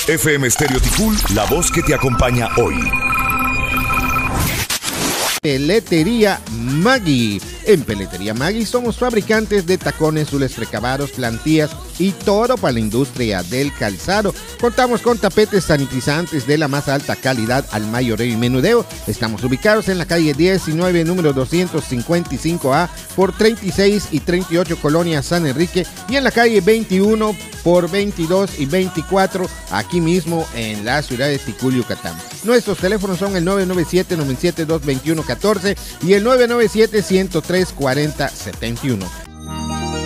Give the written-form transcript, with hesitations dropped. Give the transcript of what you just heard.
FM Stereo Ticul, la voz que te acompaña hoy. Peletería Maggi. En Peletería Maggi somos fabricantes de tacones, zules recabados, plantillas y todo para la industria del calzado. Contamos con tapetes sanitizantes de la más alta calidad al mayoreo y menudeo. Estamos ubicados en la calle 19, número 255A, por 36 y 38, Colonia San Enrique, y en la calle 21 por 22 y 24, aquí mismo en la ciudad de Ticul, Yucatán. Nuestros teléfonos son el 997-972-2114 y el 997-103-4071.